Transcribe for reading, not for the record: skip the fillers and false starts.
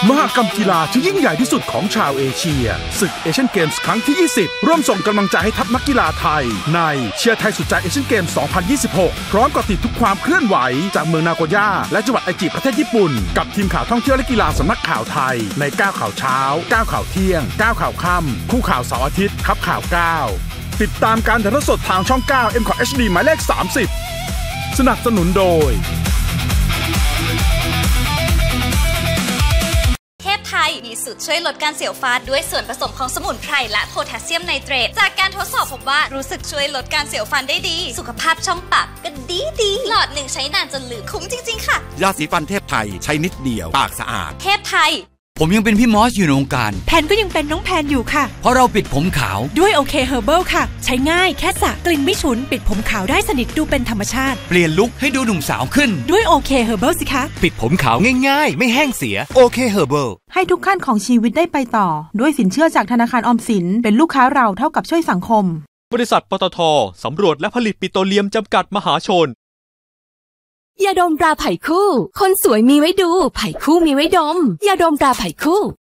มหกรรมกีฬาที่ยิ่งใหญ่ที่สุดของชาวเอเชียศึกเอเชียนเกมส์ครั้งที่ 20 ร่วมส่งกำลังใจให้ทัพนักกีฬาไทยในเชียร์ไทยสุดใจเอเชียนเกมส์ 2026 พร้อมกับติดทุกความเคลื่อนไหวจากเมืองนาโกย่าและจังหวัดไอจิประเทศญี่ปุ่นกับทีมข่าวท่องเที่ยวและกีฬาสำนักข่าวไทยใน9ข่าวเช้า9ข่าวเที่ยง9ข่าวค่ำคู่ข่าวเสาร์อาทิตย์ครับข่าว9ติดตามการถ่ายทอดสดทางช่อง9 MCOT HD หมายเลข 30สนับสนุนโดยเทพไทยมีสูตรช่วยลดการเสียวฟันด้วยส่วนผสมของสมุนไพรและโพแทสเซียมไนเตรตจากการทดสอบพบว่ารู้สึกช่วยลดการเสียวฟันได้ดีสุขภาพช่องปากก็ดีหลอดหนึ่งใช้นานจนลืมคุ้มจริงๆค่ะยาสีฟันเทพไทยใช้นิดเดียวปากสะอาดเทพไทยผมยังเป็นพี่มอสอยู่ในวงการแพนก็ยังเป็นน้องแพนอยู่ค่ะเพราะเราปิดผมขาวด้วยโอเคเฮอร์เบิลค่ะใช้ง่ายแค่สระกลิ่นไม่ฉุนปิดผมขาวได้สนิทดูเป็นธรรมชาติเปลี่ยนลุคให้ดูหนุ่มสาวขึ้นด้วยโอเคเฮอร์เบิลสิคะปิดผมขาวง่ายๆไม่แห้งเสียโอเคเฮอร์เบิลให้ทุกขั้นของชีวิตได้ไปต่อด้วยสินเชื่อจากธนาคารออมสินเป็นลูกค้าเราเท่ากับช่วยสังคมบริษัทปตท.สำรวจและผลิตปิโตรเลียมจำกัดมหาชนยาดมตราไผ่คู่คนสวยมีไว้ดูไผ่คู่มีไว้ดมยาดมตราไผ่คู่